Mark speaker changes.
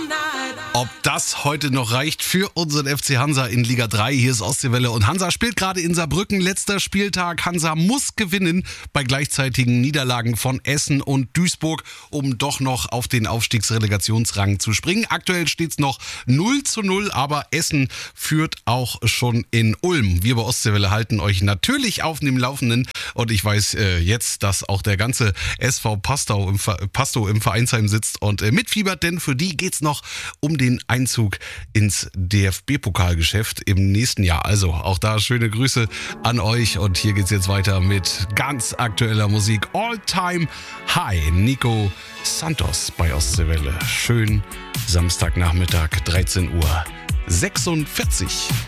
Speaker 1: Ob das heute noch reicht für unseren FC Hansa in Liga 3. Hier ist Ostseewelle und Hansa spielt gerade in Saarbrücken. Letzter Spieltag. Hansa muss gewinnen bei gleichzeitigen Niederlagen von Essen und Duisburg, um doch noch auf den Aufstiegsrelegationsrang zu springen. Aktuell steht es noch 0:0, aber Essen führt auch schon in Ulm. Wir bei Ostseewelle halten euch natürlich auf dem Laufenden und ich weiß jetzt, dass auch der ganze SV Pastow im Vereinsheim sitzt und mitfiebert, denn für die geht's noch um den Einzug ins DFB-Pokalgeschäft im nächsten Jahr. Also auch da schöne Grüße an euch und hier geht's jetzt weiter mit ganz aktueller Musik. All Time High, Nico Santos bei Ostseewelle. Schön Samstagnachmittag, 13:46 Uhr.